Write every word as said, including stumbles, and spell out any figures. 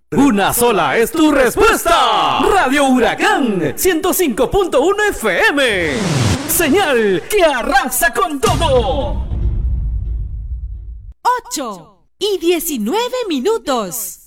Una sola es tu respuesta. Radio Huracán ciento cinco punto uno F M. Señal que arrasa con todo. ocho y diecinueve minutos.